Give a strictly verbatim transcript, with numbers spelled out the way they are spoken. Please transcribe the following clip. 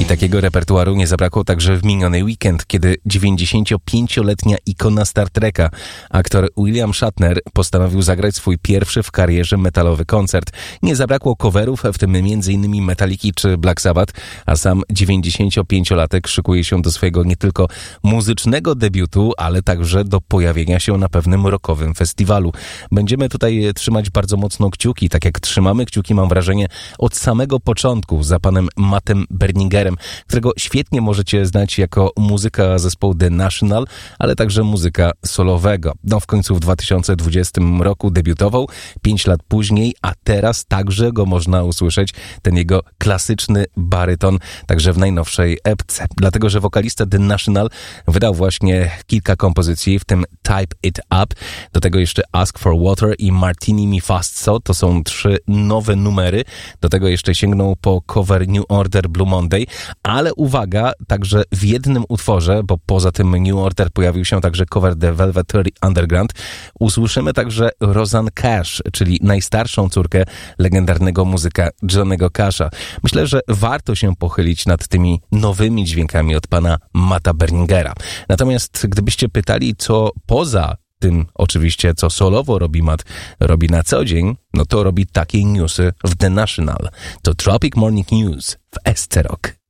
takiego repertuaru nie zabrakło także w miniony weekend, kiedy dziewięćdziesięciopięcioletnia ikona Star Treka, aktor William Shatner, postanowił zagrać swój pierwszy w karierze metalowy koncert. Nie zabrakło coverów, w tym między innymi Metaliki czy Black Sabbath, a sam dziewięćdziesięciopięciolatek szykuje się do swojego nie tylko muzycznego debiutu, ale także do pojawienia się na pewnym rockowym festiwalu. Będziemy tutaj trzymać bardzo mocno kciuki, tak jak trzymamy kciuki, mam wrażenie, od samego początku za panem Mattem Berningerem, którego świetnie możecie znać jako muzyka zespołu The National, ale także muzyka solowego. No w końcu w dwa tysiące dwudziestym roku debiutował, pięć lat później, a teraz także go można usłyszeć, ten jego klasyczny baryton, także w najnowszej epce. Dlatego, że wokalista The National wydał właśnie kilka kompozycji, w tym Type It Up, do tego jeszcze Ask for Water i Martini Mi Fast So, to są trzy nowe numery, do tego jeszcze sięgnął po cover New Order Blue Monday, ale uwaga, także w jednym utworze, bo poza tym New Order pojawił się także cover The Velvet Underground, usłyszymy także Rosanne Cash, czyli najstarszą córkę legendarnego muzyka Johnny'ego Casha. Myślę, że warto się pochylić nad tymi nowymi dźwiękami od pana Matta Berningera. Natomiast gdybyście pytali, co poza tym oczywiście, co solowo robi Matt, robi na co dzień, no to robi takie newsy w The National. To Tropic Morning News w S C Rock.